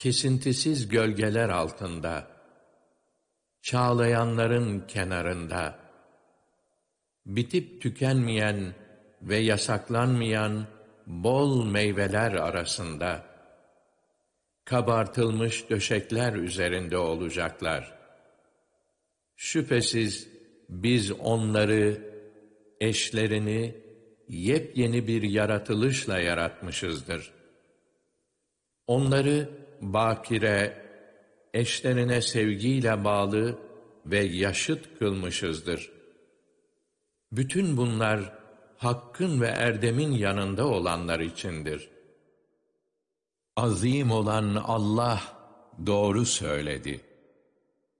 kesintisiz gölgeler altında, çağlayanların kenarında, bitip tükenmeyen ve yasaklanmayan bol meyveler arasında, kabartılmış döşekler üzerinde olacaklar. Şüphesiz biz onları, eşlerini yepyeni bir yaratılışla yaratmışızdır. Onları bakire, eşlerine sevgiyle bağlı ve yaşıt kılmışızdır. Bütün bunlar hakkın ve erdemin yanında olanlar içindir. Azim olan Allah doğru söyledi.